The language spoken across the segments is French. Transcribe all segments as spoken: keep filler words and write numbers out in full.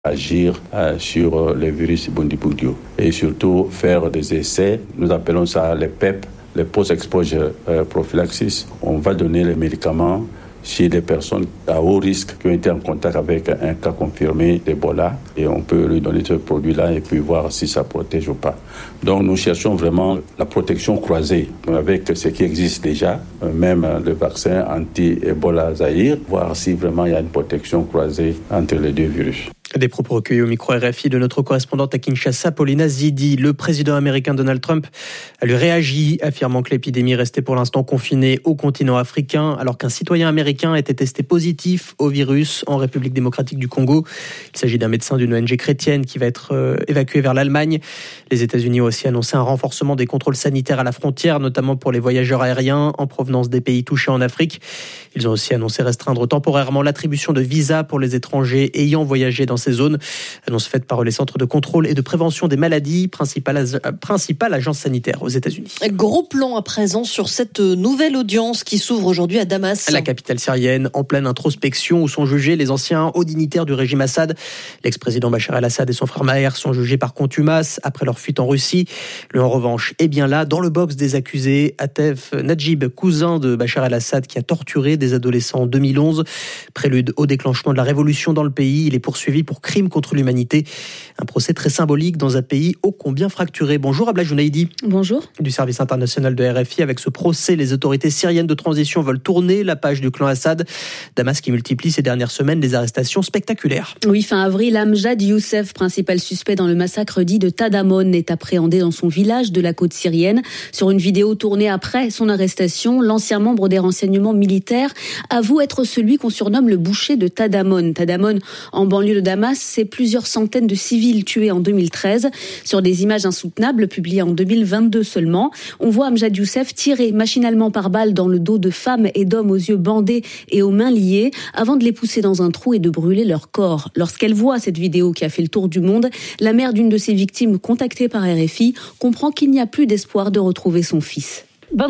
agir euh, sur euh, le virus Bundibugyo et surtout faire des essais. Nous appelons ça les P E P, les post-exposure euh, prophylaxis. On va donner les médicaments chez des personnes à haut risque qui ont été en contact avec un cas confirmé d'Ebola et on peut lui donner ce produit-là et puis voir si ça protège ou pas. Donc nous cherchons vraiment la protection croisée avec ce qui existe déjà, même le vaccin anti-Ebola Zaïre, voir si vraiment il y a une protection croisée entre les deux virus. Des propos recueillis au micro R F I de notre correspondante à Kinshasa, Paulina Zidi. Le président américain Donald Trump a lui réagi, affirmant que l'épidémie restait pour l'instant confinée au continent africain, alors qu'un citoyen américain était testé positif au virus en République démocratique du Congo. Il s'agit d'un médecin d'une O N G chrétienne qui va être euh, évacué vers l'Allemagne. Les États-Unis ont aussi annoncé un renforcement des contrôles sanitaires à la frontière, notamment pour les voyageurs aériens en provenance des pays touchés en Afrique. Ils ont aussi annoncé restreindre temporairement l'attribution de visas pour les étrangers ayant voyagé dans ces zones. Annonce faite par les centres de contrôle et de prévention des maladies, principale, principale agence sanitaire aux États-Unis. Gros plan à présent sur cette nouvelle audience qui s'ouvre aujourd'hui à Damas. La capitale syrienne, en pleine introspection, où sont jugés les anciens hauts dignitaires du régime Assad. L'ex-président Bachar el-Assad et son frère Maher sont jugés par contumace après leur fuite en Russie. Lui, en revanche, est bien là, dans le box des accusés. Atef Najib, cousin de Bachar el-Assad, qui a torturé des adolescents en deux mille onze. Prélude au déclenchement de la révolution dans le pays. Il est poursuivi pour crime contre l'humanité. Un procès très symbolique dans un pays ô combien fracturé. Bonjour Abla Jounaïdi. Bonjour. Du service international de R F I. Avec ce procès, les autorités syriennes de transition veulent tourner la page du clan Assad. Damas qui multiplie ces dernières semaines les arrestations spectaculaires. Oui, fin avril, Amjad Youssef, principal suspect dans le massacre dit de Tadamon, est appréhendé dans son village de la côte syrienne. Sur une vidéo tournée après son arrestation, l'ancien membre des renseignements militaires avoue être celui qu'on surnomme le boucher de Tadamon. Tadamon, en banlieue de Damas, c'est plusieurs centaines de civils tués en deux mille treize. Sur des images insoutenables publiées en deux mille vingt-deux seulement, on voit Amjad Youssef tirer machinalement par balle dans le dos de femmes et d'hommes aux yeux bandés et aux mains liées avant de les pousser dans un trou et de brûler leur corps. Lorsqu'elle voit cette vidéo qui a fait le tour du monde, la mère d'une de ses victimes, contactée par R F I, comprend qu'il n'y a plus d'espoir de retrouver son fils.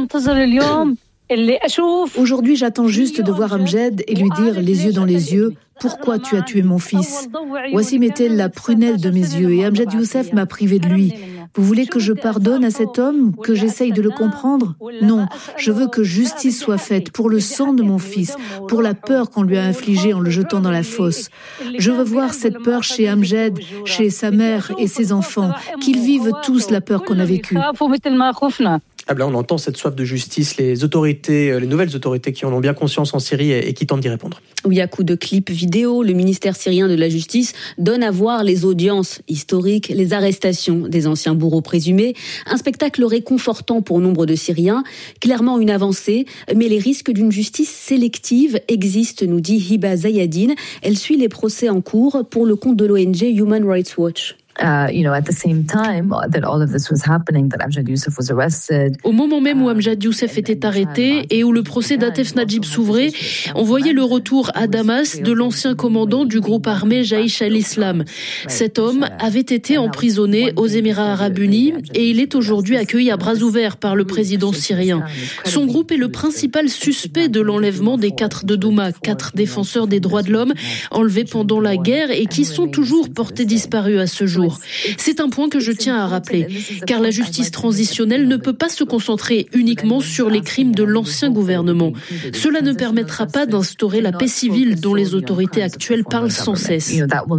Aujourd'hui, j'attends juste de voir Amjad et lui dire, les yeux dans les yeux, pourquoi tu as tué mon fils ? Wassim était la prunelle de mes yeux et Amjad Youssef m'a privé de lui. Vous voulez que je pardonne à cet homme, que j'essaye de le comprendre ? Non, je veux que justice soit faite pour le sang de mon fils, pour la peur qu'on lui a infligée en le jetant dans la fosse. Je veux voir cette peur chez Amjad, chez sa mère et ses enfants, qu'ils vivent tous la peur qu'on a vécue. Ah ben on entend cette soif de justice, les autorités, les nouvelles autorités qui en ont bien conscience en Syrie et qui tentent d'y répondre. Oui, à coup de clips vidéo, le ministère syrien de la Justice donne à voir les audiences historiques, les arrestations des anciens bourreaux présumés. Un spectacle réconfortant pour nombre de Syriens, clairement une avancée, mais les risques d'une justice sélective existent, nous dit Hiba Zayadine. Elle suit les procès en cours pour le compte de l'O N G Human Rights Watch. Uh, you know, at the same time that all of this was happening, that Amjad Youssef was arrested. Au moment même où Amjad Youssef était arrêté et où le procès d'Atef Najib s'ouvrait, on voyait le retour à Damas de l'ancien commandant du groupe armé Jaïch al-Islam. Cet homme avait été emprisonné aux Émirats arabes unis et il est aujourd'hui accueilli à bras ouverts par le président syrien. Son groupe est le principal suspect de l'enlèvement des quatre de Douma, quatre défenseurs des droits de l'homme enlevés pendant la guerre et qui sont toujours portés disparus à ce jour. C'est un point que je tiens à rappeler, car la justice transitionnelle ne peut pas se concentrer uniquement sur les crimes de l'ancien gouvernement. Cela ne permettra pas d'instaurer la paix civile dont les autorités actuelles parlent sans cesse.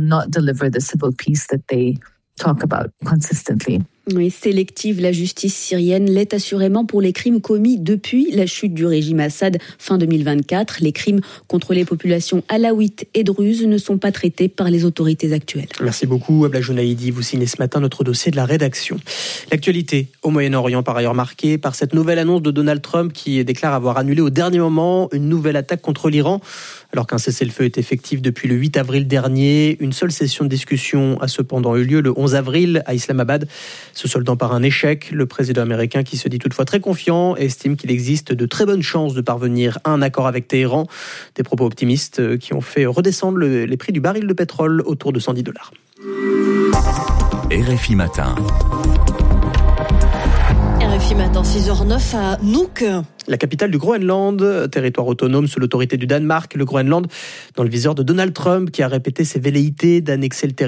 Oui, sélective, la justice syrienne l'est assurément pour les crimes commis depuis la chute du régime Assad fin deux mille vingt-quatre. Les crimes contre les populations alaouites et druzes ne sont pas traités par les autorités actuelles. Merci beaucoup, Abla Jounaïdi. Vous signez ce matin notre dossier de la rédaction. L'actualité au Moyen-Orient, par ailleurs marquée par cette nouvelle annonce de Donald Trump qui déclare avoir annulé au dernier moment une nouvelle attaque contre l'Iran. Alors qu'un cessez-le-feu est effectif depuis le huit avril dernier, une seule session de discussion a cependant eu lieu le onze avril à Islamabad, se soldant par un échec. Le président américain, qui se dit toutefois très confiant, estime qu'il existe de très bonnes chances de parvenir à un accord avec Téhéran. Des propos optimistes qui ont fait redescendre le, les prix du baril de pétrole autour de cent dix dollars. R F I Matin. R F I Matin, six heures neuf à Nuuk. La capitale du Groenland, territoire autonome sous l'autorité du Danemark, le Groenland dans le viseur de Donald Trump qui a répété ses velléités d'annexer le territoire